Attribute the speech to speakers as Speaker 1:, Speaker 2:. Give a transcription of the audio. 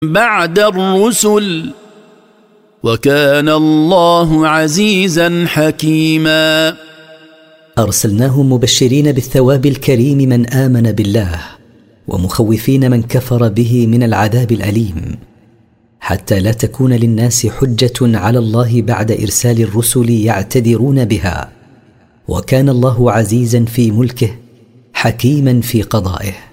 Speaker 1: بعد الرسل وكان الله عزيزا حكيما.
Speaker 2: أرسلناه مبشرين بالثواب الكريم من آمن بالله ومخوفين من كفر به من العذاب الأليم، حتى لا تكون للناس حجة على الله بعد إرسال الرسل يعتذرون بها. وكان الله عزيزا في ملكه حكيما في قضائه.